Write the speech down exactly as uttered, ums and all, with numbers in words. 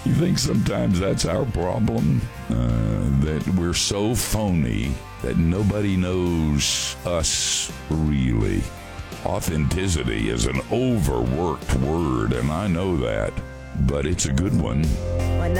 You think sometimes that's our problem? Uh, that we're so phony that nobody knows us really. Authenticity is an overworked word, and I know that, but it's a good one. When